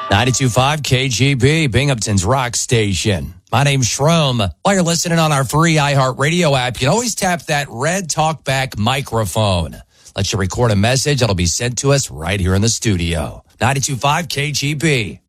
92.5 KGB, Binghamton's rock station. My name's Shroom. While you're listening on our free iHeartRadio app, you can always tap that red TalkBack microphone. Let you record a message that'll be sent to us right here in the studio. 92.5 KGB.